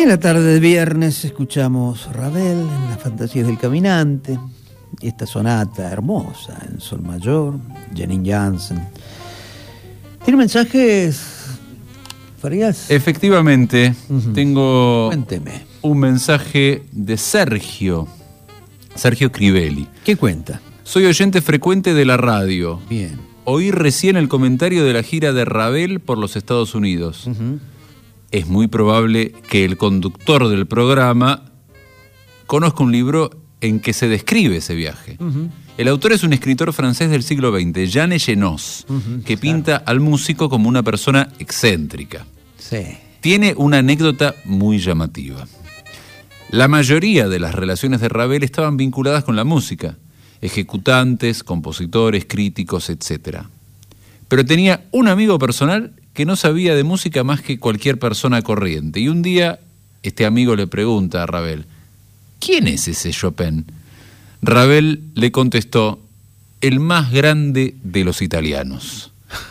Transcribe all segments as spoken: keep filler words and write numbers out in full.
En la tarde de viernes escuchamos Ravel en Las Fantasías del Caminante, y esta sonata hermosa en sol mayor, Janine Jansen. ¿Tiene mensajes, Farías? Efectivamente, uh-huh. tengo Cuénteme. un mensaje de Sergio, Sergio Crivelli. ¿Qué cuenta? Soy oyente frecuente de la radio. Bien. Oí recién el comentario de la gira de Ravel por los Estados Unidos. Uh-huh. Es muy probable que el conductor del programa conozca un libro en que se describe ese viaje. Uh-huh. El autor es un escritor francés del siglo veinte, Jean Echenós, uh-huh, que claro. pinta al músico como una persona excéntrica. Sí. Tiene una anécdota muy llamativa. La mayoría de las relaciones de Ravel estaban vinculadas con la música, ejecutantes, compositores, críticos, etcétera. Pero tenía un amigo personal que no sabía de música más que cualquier persona corriente. Y un día este amigo le pregunta a Ravel, ¿quién es ese Chopin? Ravel le contestó, el más grande de los italianos.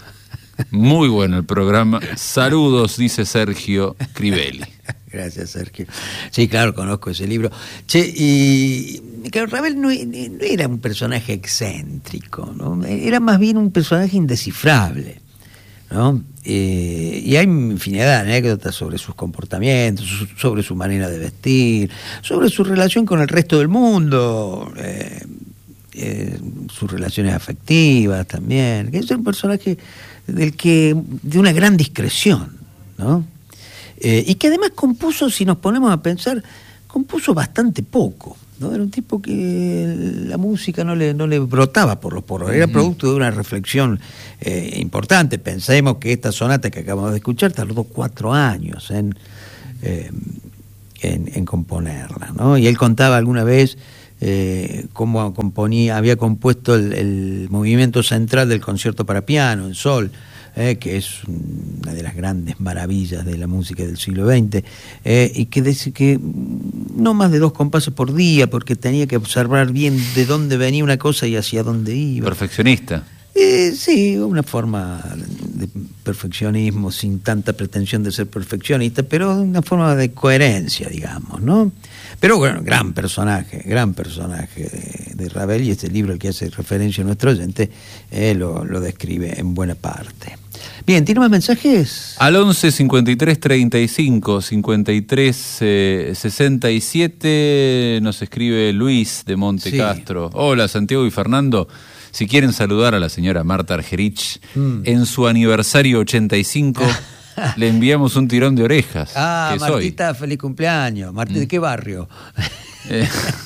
Muy bueno el programa. Saludos, dice Sergio Crivelli. Gracias, Sergio. Sí, claro, conozco ese libro. Che, y claro, Ravel no, no era un personaje excéntrico, ¿no? Era más bien un personaje indescifrable, ¿no? Eh, y hay infinidad de anécdotas sobre sus comportamientos, su, sobre su manera de vestir, sobre su relación con el resto del mundo, eh, eh, sus relaciones afectivas también. Es un personaje del que de una gran discreción, ¿no? Eh, y que además compuso, si nos ponemos a pensar, compuso bastante poco, ¿no? Era un tipo que la música no le, no le brotaba por los poros, era producto de una reflexión eh, importante. Pensemos que esta sonata que acabamos de escuchar tardó cuatro años en, eh, en, en componerla, ¿no? Y él contaba alguna vez eh, cómo componía, había compuesto el, el movimiento central del concierto para piano en sol, Eh, que es una de las grandes maravillas de la música del siglo veinte, eh, y que dice que no más de dos compases por día, porque tenía que observar bien de dónde venía una cosa y hacia dónde iba. Perfeccionista. Eh, sí, una forma de perfeccionismo sin tanta pretensión de ser perfeccionista, pero una forma de coherencia, digamos, ¿no? Pero bueno, gran personaje, gran personaje de, de Ravel, y este libro al que hace referencia a nuestro oyente eh, lo, lo describe en buena parte. Bien, ¿tiene más mensajes? Al once cincuenta y tres treinta y cinco cincuenta y tres sesenta y siete nos escribe Luis de Monte sí. Castro. Hola, Santiago y Fernando. Si quieren saludar a la señora Marta Argerich mm. en su aniversario ochenta y cinco, le enviamos un tirón de orejas. Ah, Martita, hoy. Feliz cumpleaños. Martita, ¿de qué barrio? Eh.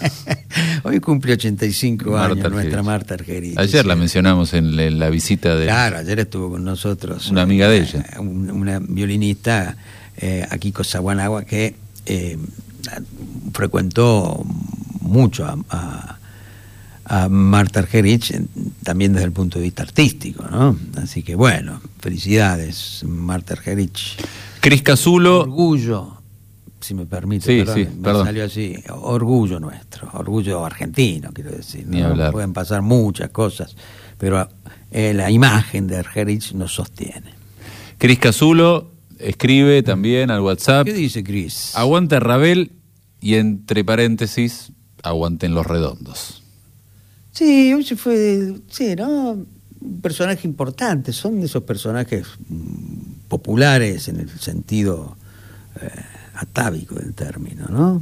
Hoy cumple ochenta y cinco Marta años Argerich. Nuestra Marta Argerich. Ayer sí. la mencionamos en, en la visita de... Claro, ayer estuvo con nosotros. Una amiga de ella. Una, una violinista, eh, Akiko Sawanagua, que eh, frecuentó mucho a... a a Marta Argerich, también desde el punto de vista artístico, ¿no? Así que bueno, felicidades, Marta Argerich. Cris Casulo. Orgullo, si me permite, sí, perdón, sí, me perdón. salió así, orgullo nuestro, orgullo argentino, quiero decir, Ni ¿no? hablar. Pueden pasar muchas cosas, pero eh, la imagen de Argerich nos sostiene. Cris Casulo escribe también al WhatsApp. ¿Qué dice Cris? Aguanta Ravel y entre paréntesis, aguanten los redondos. Sí, hoy se fue, sí, ¿no? Un personaje importante, son de esos personajes mmm, populares en el sentido eh, atávico del término, ¿no?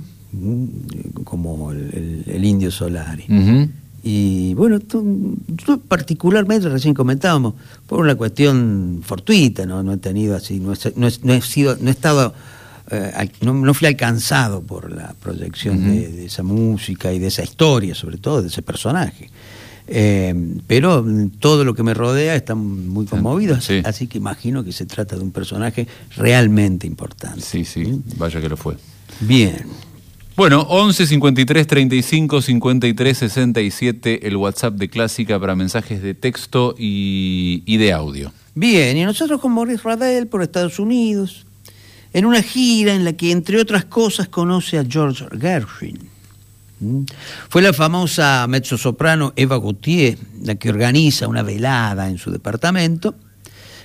Mm, como el, el, el Indio Solari. Uh-huh. Y bueno, tú, yo particularmente, recién comentábamos, por una cuestión fortuita, ¿no? No he tenido así, no he, no he, no he sido, no he estado... Eh, no, no fui alcanzado por la proyección uh-huh. de, de esa música y de esa historia, sobre todo de ese personaje, eh, pero todo lo que me rodea está muy conmovido, sí. así, así que imagino que se trata de un personaje realmente importante. Sí, sí, ¿sí? Vaya que lo fue. Bien. Bueno, once cincuenta y tres treinta y cinco cincuenta y tres sesenta y siete, el WhatsApp de Clásica para mensajes de texto y, y de audio. Bien, y nosotros con Maurice Ravel por Estados Unidos, en una gira en la que, entre otras cosas, conoce a George Gershwin. ¿Mm? Fue la famosa mezzosoprano Eva Gautier la que organiza una velada en su departamento,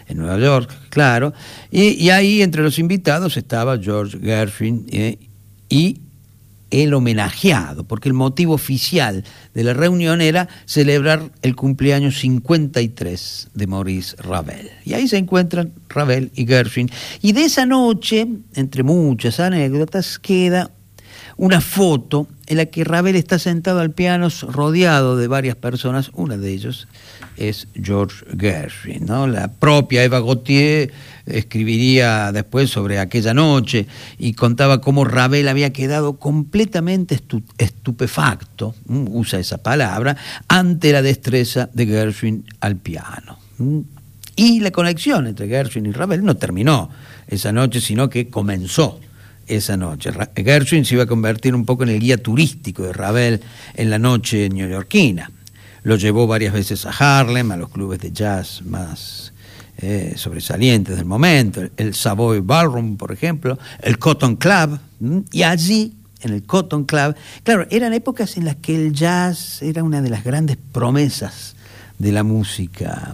en Nueva York, claro, y, y ahí entre los invitados estaba George Gershwin eh, y el homenajeado, porque el motivo oficial de la reunión era celebrar el cumpleaños cincuenta y tres de Maurice Ravel. Y ahí se encuentran Ravel y Gershwin. Y de esa noche, entre muchas anécdotas, queda una foto en la que Ravel está sentado al piano rodeado de varias personas. Una de ellos es George Gershwin, ¿no? La propia Eva Gautier escribiría después sobre aquella noche y contaba cómo Ravel había quedado completamente estu- estupefacto, ¿m? usa esa palabra, ante la destreza de Gershwin al piano. ¿m? Y la conexión entre Gershwin y Ravel no terminó esa noche, sino que comenzó esa noche. Gershwin se iba a convertir un poco en el guía turístico de Ravel en la noche neoyorquina. Lo llevó varias veces a Harlem, a los clubes de jazz más eh, sobresalientes del momento, el Savoy Ballroom, por ejemplo, el Cotton Club, ¿m? y allí, en el Cotton Club, claro, eran épocas en las que el jazz era una de las grandes promesas de la música,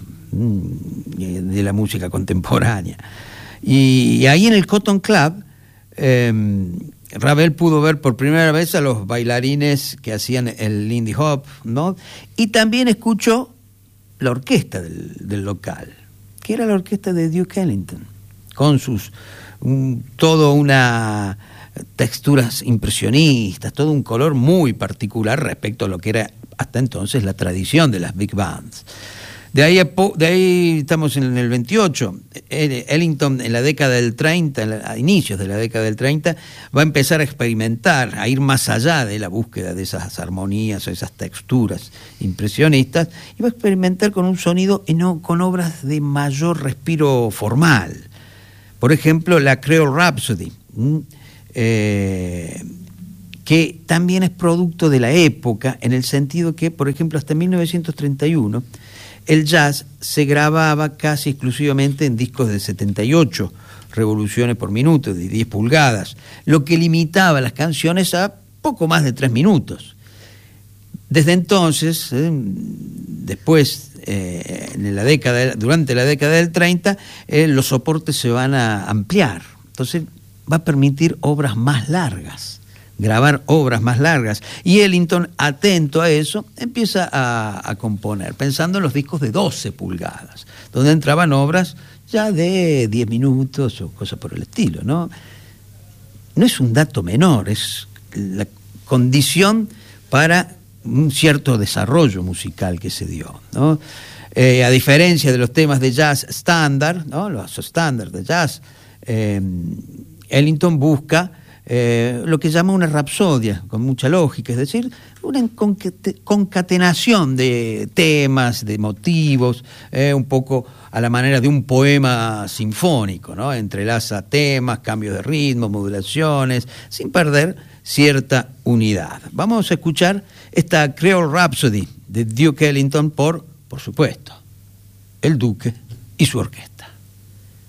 de la música contemporánea. Y, y ahí en el Cotton Club, eh, Ravel pudo ver por primera vez a los bailarines que hacían el Lindy Hop, ¿no? Y también escuchó la orquesta del, del local, que era la orquesta de Duke Ellington, con sus un, todo una texturas impresionistas, todo un color muy particular respecto a lo que era hasta entonces la tradición de las big bands. De ahí, a po, de ahí estamos en el veintiocho. Ellington en la década del treinta, a inicios de la década del treinta, va a empezar a experimentar, a ir más allá de la búsqueda de esas armonías o esas texturas impresionistas, y va a experimentar con un sonido en, con obras de mayor respiro formal. Por ejemplo, la Creole Rhapsody, eh, que también es producto de la época, en el sentido que, por ejemplo, hasta mil novecientos treinta y uno, el jazz se grababa casi exclusivamente en discos de setenta y ocho revoluciones por minuto, de diez pulgadas, lo que limitaba las canciones a poco más de tres minutos. Desde entonces, eh, después, eh, en la década, durante la década del treinta, eh, los soportes se van a ampliar. Entonces va a permitir obras más largas, grabar obras más largas, y Ellington, atento a eso, empieza a, a componer, pensando en los discos de doce pulgadas, donde entraban obras ya de diez minutos o cosas por el estilo, ¿no? No es un dato menor, es la condición para un cierto desarrollo musical que se dio, ¿no? Eh, a diferencia de los temas de jazz estándar, ¿no? Los estándares de jazz, eh, Ellington busca Eh, lo que llama una rapsodia, con mucha lógica, es decir, una concatenación de temas, de motivos, eh, un poco a la manera de un poema sinfónico, ¿no? Entrelaza temas, cambios de ritmo, modulaciones, sin perder cierta unidad. Vamos a escuchar esta Creole Rhapsody de Duke Ellington por, por supuesto, el Duque y su orquesta.